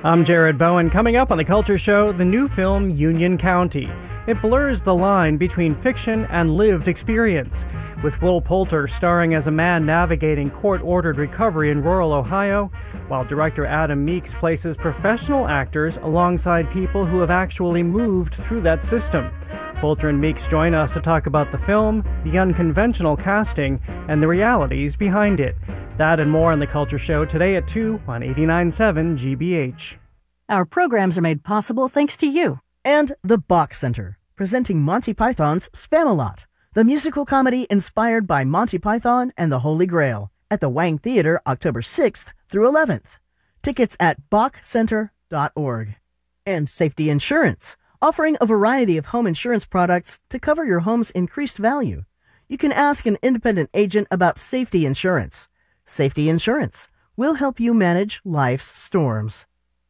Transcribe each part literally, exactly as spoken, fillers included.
I'm Jared Bowen. Coming up on The Culture Show, the new film Union County. It blurs the line between fiction and lived experience. With Will Poulter starring as a man navigating court-ordered recovery in rural Ohio, while director Adam Meeks places professional actors alongside people who have actually moved through that system. Poulter and Meeks join us to talk about the film, the unconventional casting, and the realities behind it. That and more on The Culture Show today at two on eighty-nine point seven G B H. Our programs are made possible thanks to you. And the Bach Center, presenting Monty Python's Spamalot, the musical comedy inspired by Monty Python and the Holy Grail, at the Wang Theater October sixth through eleventh. Tickets at bach center dot org. And Safety Insurance, offering a variety of home insurance products to cover your home's increased value. You can ask an independent agent about Safety Insurance. Safety Insurance will help you manage life's storms.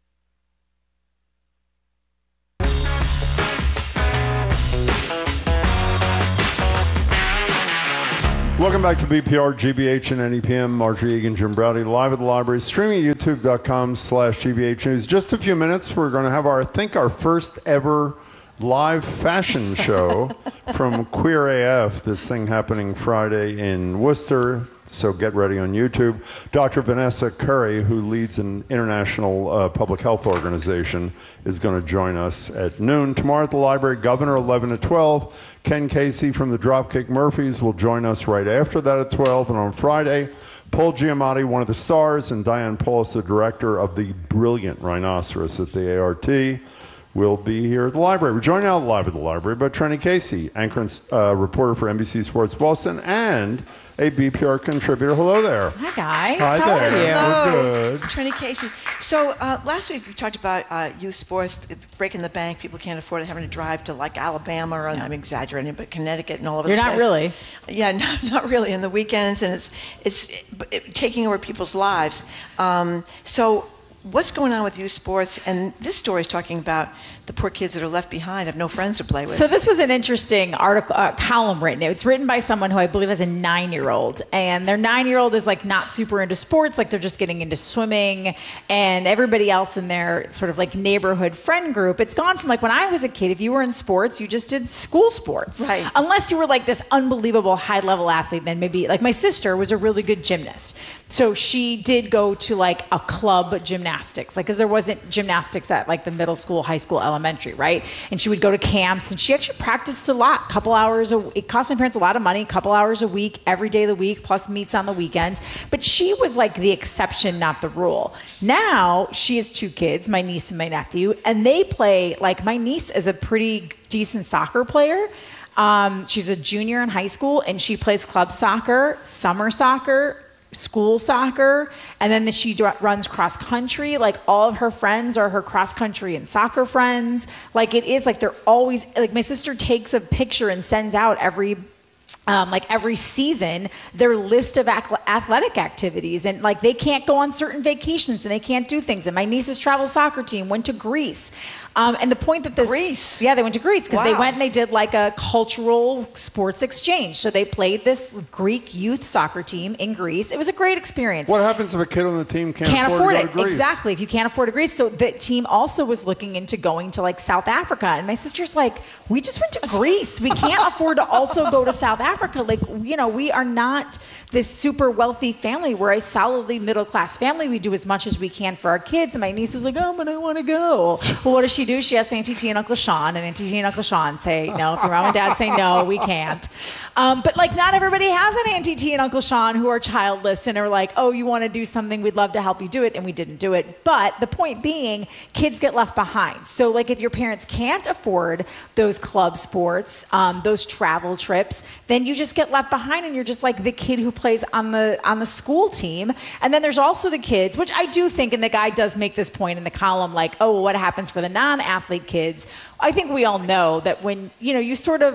Welcome back to B P R, G B H, and N E P M. Marjorie Egan, Jim Browdy, live at the library, streaming at youtube.com slash GBH News. Just a few minutes, we're going to have our, I think, our first ever live fashion show from Queer A F. This thing happening Friday in Worcester, so get ready on YouTube. Doctor Vanessa Curry, who leads an international uh, public health organization, is going to join us at noon. Tomorrow at the library, Governor, eleven to twelve. Ken Casey from the Dropkick Murphys will join us right after that at twelve. And on Friday, Paul Giamatti, one of the stars, and Diane Paulus, the director of the brilliant Rhinoceros at the A R T, will be here at the library. We're joined now live at the library by Trenny Casey, anchor and uh, reporter for N B C Sports Boston, and a B P R contributor. Hello there. Hi, guys. Hi How there. are you? We're good. Trenny Casey. So uh, last week we talked about uh, youth sports, breaking the bank. People can't afford it, having to drive to like Alabama, or yeah. I'm exaggerating, but Connecticut and all over You're the not place. really. Yeah, not, not really. In the weekends, and it's it's it, it, taking over people's lives. Um, so what's going on with youth sports? And this story is talking about the poor kids that are left behind, have no friends to play with. So this was an interesting article, uh, column written. It's written by someone who I believe has a nine-year-old, and their nine-year-old is like not super into sports, like they're just getting into swimming, and everybody else in their sort of like neighborhood friend group. It's gone from like when I was a kid, if you were in sports, you just did school sports, right? Unless you were like this unbelievable high-level athlete, then maybe like my sister was a really good gymnast, so she did go to like a club gymnastics, like because there wasn't gymnastics at like the middle school, high school, elementary, right? And she would go to camps, and she actually practiced a lot, couple hours a week. It cost my parents a lot of money, couple hours a week, every day of the week, plus meets on the weekends. But she was like the exception, not the rule. Now she has two kids, my niece and my nephew, and they play, like my niece is a pretty decent soccer player. Um, she's a junior in high school, and she plays club soccer, summer soccer, school soccer, and then she d- runs cross country. Like all of her friends are her cross country and soccer friends. Like it is like they're always like, my sister takes a picture and sends out every Um, like every season, their list of ac- athletic activities, and like they can't go on certain vacations and they can't do things. And my niece's travel soccer team went to Greece. Um, and the point that this Greece, yeah, they went to Greece because wow. they went and they did like a cultural sports exchange. So they played this Greek youth soccer team in Greece. It was a great experience. What happens if a kid on the team can't, can't afford, afford to it? go to Greece? Exactly. If you can't afford a Greece, so the team also was looking into going to like South Africa. And my sister's like, we just went to Greece. We can't afford to also go to South Africa. Like, you know, we are not this super wealthy family. We're a solidly middle class family. We do as much as we can for our kids. And my niece was like, oh, but I want to go. Well, what does she do? She asks Auntie T and Uncle Sean, and Auntie T and Uncle Sean say, no, if your mom and dad say no, we can't. Um, but like not everybody has an Auntie T and Uncle Sean who are childless and are like, oh, you want to do something, we'd love to help you do it, and we didn't do it. But the point being, kids get left behind. So like if your parents can't afford those club sports, um, those travel trips, then you just get left behind, and you're just like the kid who plays on the on the school team. And then there's also the kids, which I do think, and the guy does make this point in the column, like, oh, well, what happens for the non-athlete kids? I think we all know that when, you know, you sort of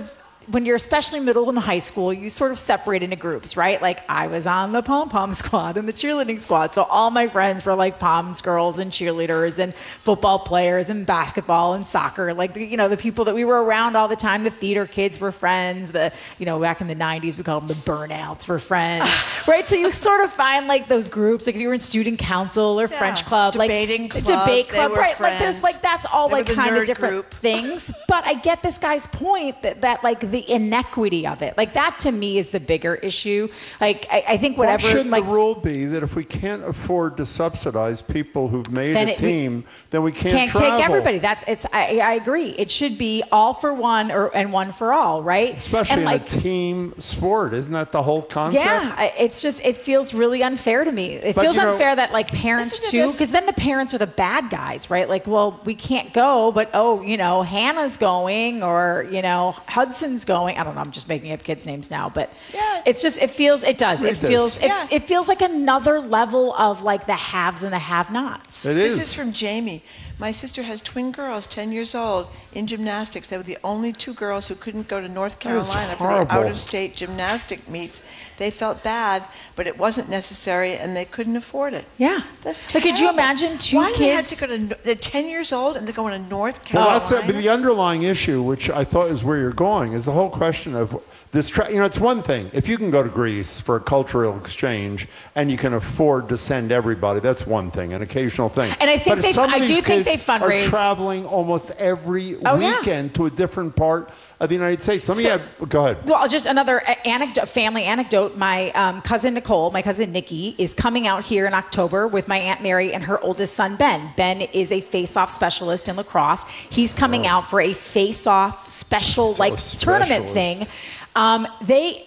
when you're especially middle and high school, you sort of separate into groups, right? Like I was on the pom-pom squad and the cheerleading squad. So all my friends were like poms girls and cheerleaders and football players and basketball and soccer. Like, you know, the people that we were around all the time, the theater kids were friends. The, you know, back in the nineties, we called them the burnouts were friends, right? So you sort of find like those groups, like if you were in student council or Yeah. French club, Debating like club, debate they club, were right? Like there's friends. like, that's all They were like the kind of nerd different group. things. But I get this guy's point that, that like the inequity of it, like that to me is the bigger issue. Like I, I think whatever, Why shouldn't like the rule be that if we can't afford to subsidize people who've made Then a it- we team, then we can't, can't travel? take everybody. That's it's. I, I agree. It should be all for one or and one for all, right? Especially and in like, a team sport, isn't that the whole concept? yeah, I- it's just it feels really unfair to me. It But, feels you know- unfair that like parents Isn't it too, this- because then the parents are the bad guys, right? Like, well, we can't go, but oh, you know, Hannah's going, or you know, Hudson's going. I don't know. I'm just making up kids' names now, but Yeah. it's just it feels it does. Read It this. feels Yeah. it, it feels like another level of like the haves and the have-nots. It This is. is from Jamie. My sister has twin girls, ten years old, in gymnastics. They were the only two girls who couldn't go to North That is Carolina for the horrible. out-of-state gymnastic meets. They felt bad, but it wasn't necessary, and they couldn't afford it. Yeah. That's So could you terrible. imagine two Why do they have kids- to go to? They're ten years old, and they're going to North Well, Carolina. that's uh, but the underlying issue, which I thought is where you're going, is the whole question of this. Tra- you know, it's one thing if you can go to Greece for a cultural exchange and you can afford to send everybody. That's one thing, an occasional thing. And I think but they- some of I do these think kids they fundraise- Are traveling almost every Oh, yeah. weekend to a different part of the United States. Some of So- you have, go ahead. Well, just another a- anecdote, family anecdote. My um, cousin Nicole, my cousin Nikki, is coming out here in October with my Aunt Mary and her oldest son Ben. Ben is a face-off specialist in lacrosse. He's coming out for a face-off special, So like tournament specialist. thing. Um, they.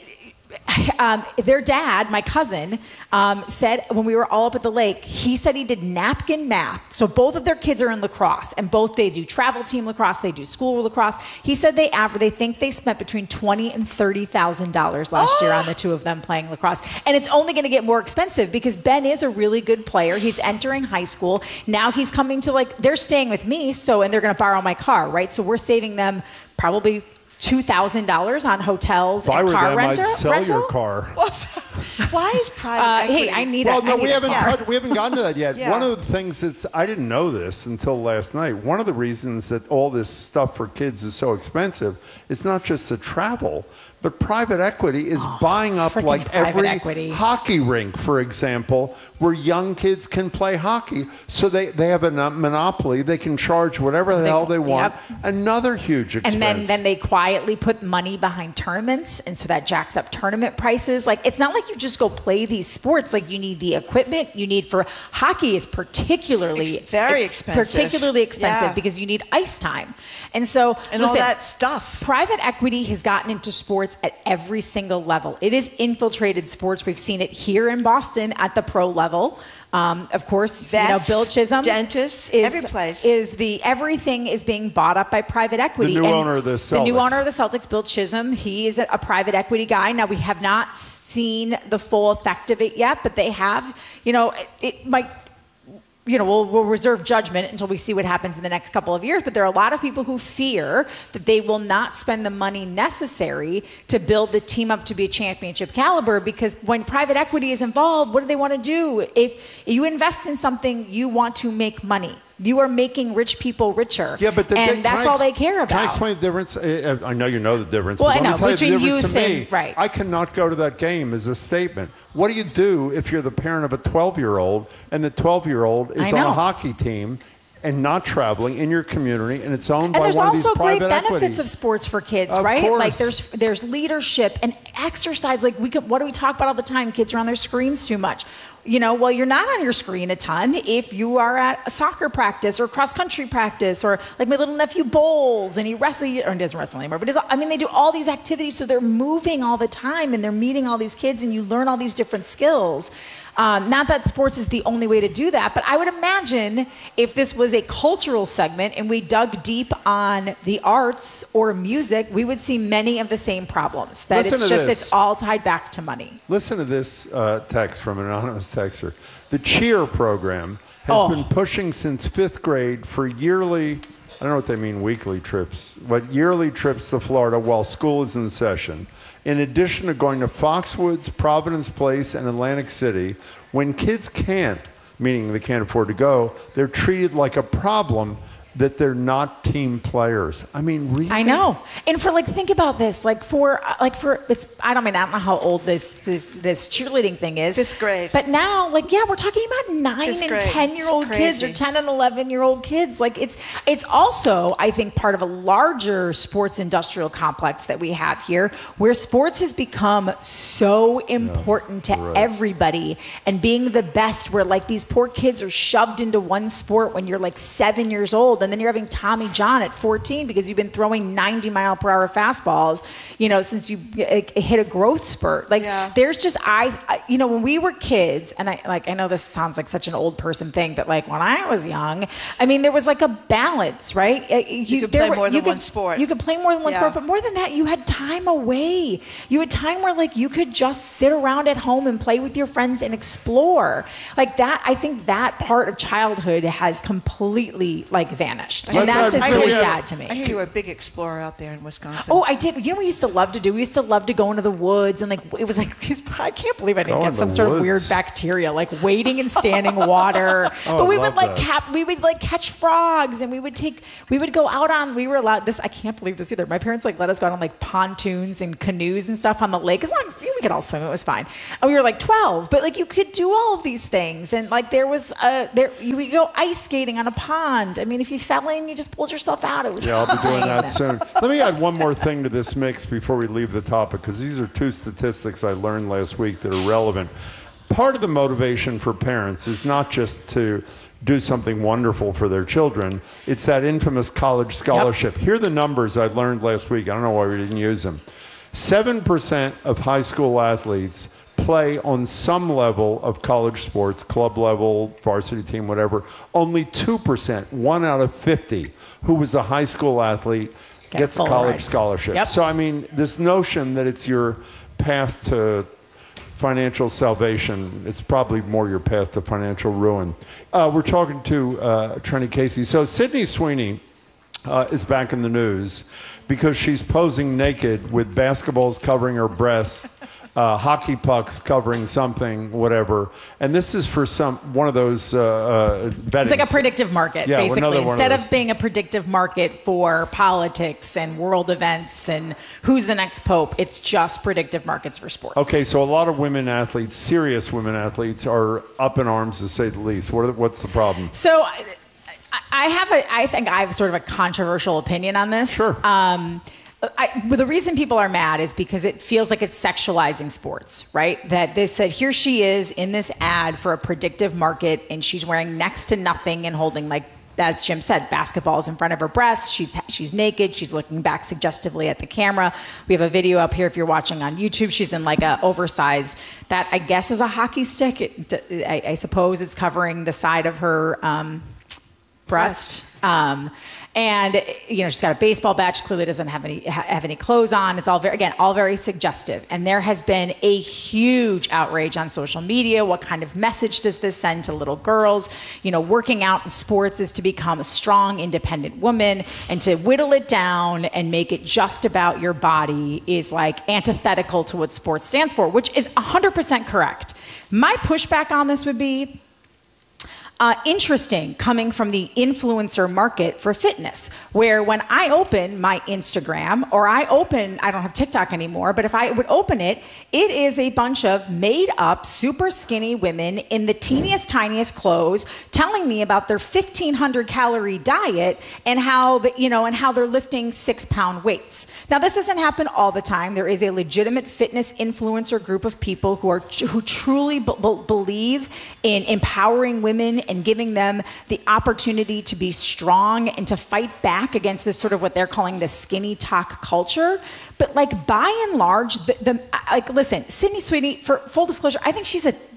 Um, their dad, my cousin, um, said when we were all up at the lake, he said he did napkin math. So both of their kids are in lacrosse, and both they do travel team lacrosse, they do school lacrosse. He said they average, they think they spent between twenty and thirty thousand dollars last year on the two of them playing lacrosse, and it's only going to get more expensive because Ben is a really good player. He's entering high school now. He's coming to like they're staying with me, so and they're going to borrow my car, right? So we're saving them probably two thousand dollars on hotels If I and were car them, rental. I'd sell rental. your car. Why is private Uh, equity? hey, I need Well, a, no, I we need a haven't car. touched, we haven't gotten to that yet. Yeah. One of the things that's I didn't know this until last night. One of the reasons that all this stuff for kids is so expensive is not just the travel, but private equity is buying up freaking like private every equity. hockey rink, for example, where young kids can play hockey. So they, they have a non- monopoly. They can charge whatever the They- hell they want. yep. Another huge expense. And then, then they quietly put money behind tournaments, and so that jacks up tournament prices. Like it's not like you just go play these sports. Like you need the equipment. You need for hockey is particularly It's very it's expensive. particularly expensive Yeah. because you need ice time. And so and all listen, that stuff. private equity has gotten into sports at every single level. It has infiltrated sports. We've seen it here in Boston at the pro level. Um, of course, Vets, you know, Bill Chisholm, dentists, is, every place. is the everything is being bought up by private equity. The new And owner of the The new Celtics. owner of the Celtics, Bill Chisholm, he is a, a private equity guy. Now we have not seen the full effect of it yet, but they have. You know, it, it might. You know, we'll, we'll reserve judgment until we see what happens in the next couple of years. But there are a lot of people who fear that they will not spend the money necessary to build the team up to be a championship caliber. Because when private equity is involved, what do they want to do? If you invest in something, you want to make money. You are making rich people richer. Yeah, but the, and can that's I all ex- they care about. Can I explain the difference? Uh, I know you know the difference. Well, but I let me know, tell you between the difference youth to me. and- right. I cannot go to that game as a statement. What do you do if you're the parent of a twelve-year-old and the twelve-year-old is I on know. a hockey team and not traveling in your community, and it's owned And by there's one of also these great private benefits equity? of sports for kids, Of right? course. Like there's there's leadership and exercise. Like we could, what do we talk about all the time? Kids are on their screens too much. You know, well, you're not on your screen a ton if you are at a soccer practice or cross country practice, or like my little nephew bowls and he wrestles, or he doesn't wrestle anymore, but he's, I mean, they do all these activities, so they're moving all the time and they're meeting all these kids, and you learn all these different skills. Um, not that sports is the only way to do that, but I would imagine if this was a cultural segment and we dug deep on the arts or music, we would see many of the same problems. That Listen it's to just this. it's all tied back to money. Listen to this uh, text from an anonymous texter. The CHEER program has Oh. been pushing since fifth grade for yearly I don't know what they mean weekly trips, but yearly trips to Florida while school is in session. In addition to going to Foxwoods, Providence Place, and Atlantic City, when kids can't, meaning they can't afford to go, they're treated like a problem that they're not team players. I mean, really? I know. And for like, think about this. Like for, like for, it's. I don't mean, I don't know how old this this, this cheerleading thing is. Fifth grade. But now, like, yeah, we're talking about nine Fifth and grade. ten year old It's kids or crazy. ten and eleven year old kids. Like, it's it's also, I think, part of a larger sports industrial complex that we have here, where sports has become so important to right. everybody, and being the best. Where like these poor kids are shoved into one sport when you're like seven years old. And then you're having Tommy John at fourteen because you've been throwing ninety mile per hour fastballs, you know, since you uh, hit a growth spurt. Like Yeah. there's just, I, I, you know, when we were kids, and I like, I know this sounds like such an old person thing, but like when I was young, I mean, there was like a balance, right? Uh, You, could there play were- more than you could- one sport. You could play more than one Yeah. sport, but more than that, you had time away. You had time where like you could just sit around at home and play with your friends and explore. Like that, I think that part of childhood has completely like vanished. And Let's that's have- just so really we have- sad to me. I hear you were a big explorer out there in Wisconsin. Oh, I did. You know what we used to love to do? We used to love to go into the woods and like it was like just, I can't believe I didn't Go get in some the sort woods. of weird bacteria like wading in standing water. Oh, but we I would love like that. cap we would like catch frogs and we would take we would go out on we were allowed this I can't believe this either. My parents like let us go out on like pontoons and canoes and stuff on the lake as long as you know, we could all swim. It was fine. And we were like twelve, but like you could do all of these things and like there was uh there you would go ice skating on a pond. I mean, if you fell in, you just pulled yourself out. It was Yeah, I'll be doing fine. that soon. Let me add one more thing to this mix before we leave the topic, because these are two statistics I learned last week that are relevant. Part of the motivation for parents is not just to do something wonderful for their children. It's that infamous college scholarship. Here are the numbers I learned last week. I don't know why we didn't use them. seven percent of high school athletes play on some level of college sports, club level, varsity team, whatever. Only two percent, one out of fifty, who was a high school athlete, Get gets a full college ride. scholarship. Yep. So, I mean, this notion that it's your path to financial salvation, it's probably more your path to financial ruin. Uh, we're talking to uh, Trenny Casey. So Sydney Sweeney uh, is back in the news because she's posing naked with basketballs covering her breasts, uh, hockey pucks covering something, whatever. And this is for some one of those uh, uh, betting. It's like a predictive market, Yeah, basically. another one of Instead of, those. being a predictive market for politics and world events and who's the next pope, it's just predictive markets for sports. Okay, so a lot of women athletes, serious women athletes, are up in arms to say the least. What are, what's the problem? So I, I have a, I think I have sort of a controversial opinion on this. Sure. Um, I, well, the reason people are mad is because it feels like it's sexualizing sports, right? That they said, here she is in this ad for a predictive market, and she's wearing next to nothing and holding, like, as Jim said, basketballs in front of her breasts. She's she's naked. She's looking back suggestively at the camera. We have a video up here if you're watching on YouTube. She's in like a oversized, that I guess is a hockey stick. It, I, I suppose it's covering the side of her um, breast. Um, and you know, she's got a baseball bat. She clearly doesn't have any ha- have any clothes on. It's all very, again, all very suggestive. And there has been a huge outrage on social media. What kind of message does this send to little girls? You know, working out in sports is to become a strong, independent woman, and to whittle it down and make it just about your body is like antithetical to what sports stands for, which is one hundred percent correct. My pushback on this would be, Uh, interesting coming from the influencer market for fitness, where when I open my Instagram or I open, I don't have TikTok anymore, but if I would open it, it is a bunch of made up, super skinny women in the teeniest, tiniest clothes telling me about their fifteen hundred calorie diet and how, the, you know, and how they're lifting six pound weights. Now, this doesn't happen all the time. There is a legitimate fitness influencer group of people who are, who truly b- b- believe in empowering women and giving them the opportunity to be strong and to fight back against this sort of what they're calling the skinny talk culture. But like by and large, the, the like listen, Sydney Sweeney, for full disclosure, I think she's a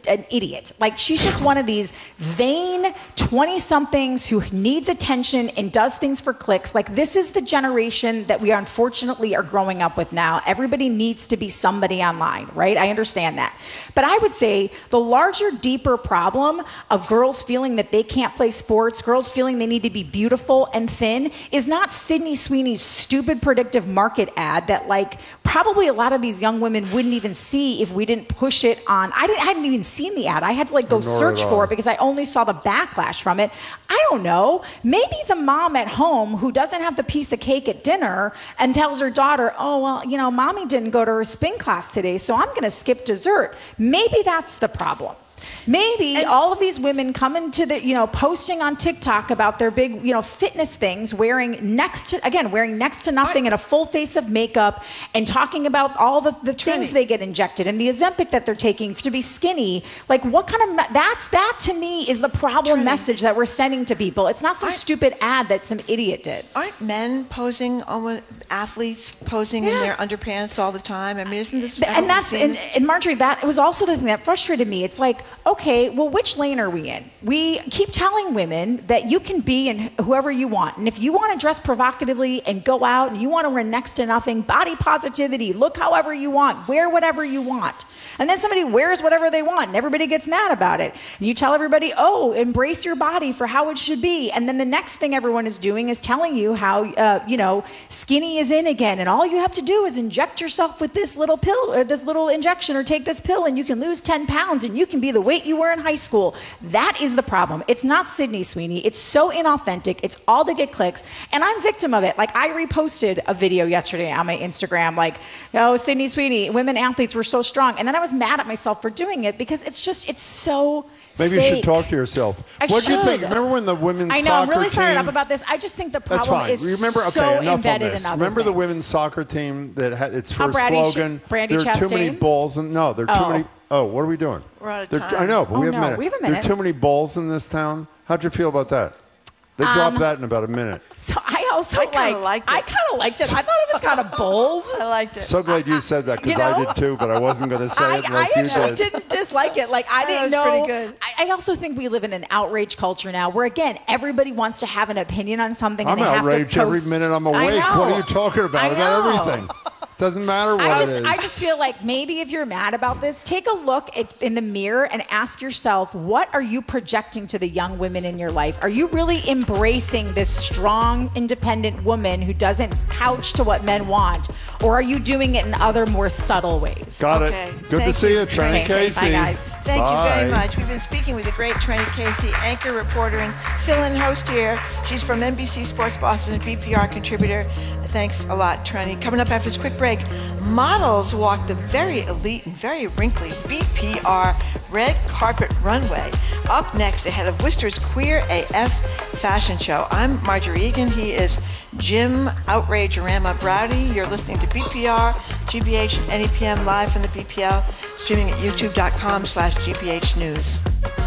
an idiot. Like, she's just one of these vain twenty-somethings who needs attention and does things for clicks. Like, this is the generation that we unfortunately are growing up with now. Everybody needs to be somebody online, right? I understand that. But I would say the larger, deeper problem of girls feeling that they can't play sports, girls feeling they need to be beautiful and thin, is not Sydney Sweeney's stupid predictive market ad that, like, probably a lot of these young women wouldn't even see if we didn't push it on. I, didn't, I hadn't even seen the ad. I had to, like, go Nor search at all. for it because I only saw the backlash from it. I don't know. Maybe the mom at home who doesn't have the piece of cake at dinner and tells her daughter, oh, well, you know, mommy didn't go to her spin class today, so I'm going to skip dessert. Maybe that's the problem. Maybe and all of these women coming to the, you know, posting on TikTok about their big, you know, fitness things, wearing next to, again, wearing next to nothing and a full face of makeup and talking about all the, the things they get injected and the Ozempic that they're taking to be skinny. Like, what kind of, me- that's, that to me is the problem Trini. message that we're sending to people. It's not some Aren't- stupid ad that some idiot did. Aren't men posing, almost athletes posing in Yes. their underpants all the time? I mean, isn't this? Th- and that's and, and Marjorie, that was also the thing that frustrated me. It's like, okay, well, which lane are we in? We keep telling women that you can be in whoever you want, and if you want to dress provocatively and go out and you want to wear next to nothing, body positivity, look however you want, wear whatever you want, and then somebody wears whatever they want, and everybody gets mad about it. And you tell everybody, oh, embrace your body for how it should be, and then the next thing everyone is doing is telling you how, uh, you know, skinny is in again, and all you have to do is inject yourself with this little pill, or this little injection, or take this pill, and you can lose ten pounds, and you can be the weight you were in high school. That is the problem. It's not Sydney Sweeney. It's so inauthentic. It's all to get clicks, and I'm victim of it. Like, I reposted a video yesterday on my Instagram, like, oh, Sydney Sweeney, women athletes were so strong, and then I was mad at myself for doing it because it's just, it's so Maybe fake. you should talk to yourself. I What do you should. think? Remember when the women's I know, soccer I'm really fired team, up about this. I just think the That's problem fine. is Remember, okay, so enough embedded on this. in other Remember the things. women's soccer team that had its How first Brady Ch- slogan? Brady there are too many Chastain? balls, and no, there are too Oh. many. Oh, what are we doing? We're out of There- time. I know, but Oh, we have no, a minute. we have a There minute. are too many balls in this town. How'd you feel about that? They Um, dropped that in about a minute. So I also I kinda like, liked it. I kind of liked it. I thought it was kind of bold. I liked it. So glad you said that because You know? I did too, but I wasn't going to say I, it I unless you actually did. didn't dislike it. Like, I That didn't was know. pretty good. I, I also think we live in an outrage culture now, where again everybody wants to have an opinion on something. I'm and they have outraged to every post. minute I'm I awake. What know. are you talking about? I About know. everything. Doesn't matter what I it just, is. I just feel like maybe if you're mad about this, take a look at, in the mirror and ask yourself, what are you projecting to the young women in your life? Are you really embracing this strong, independent woman who doesn't couch to what men want? Or are you doing it in other more subtle ways? Got Okay. it. Good Thank to see you. you, Tranny Okay, Casey. bye, guys. Thank you very Bye. much. We've been speaking with the great Tranny Casey, anchor, reporter, and fill-in host here. She's from N B C Sports Boston and B P R contributor. Thanks a lot, Tranny. Coming up after this quick break, models walk the very elite and very wrinkly B P R red carpet runway. Up next, ahead of Worcester's Queer A F fashion show. I'm Marjorie Egan. He is Jim Outrageorama Browdy. You're listening to B P R, G B H, and N E P M live from the B P L, streaming at youtube.com slash GBH News.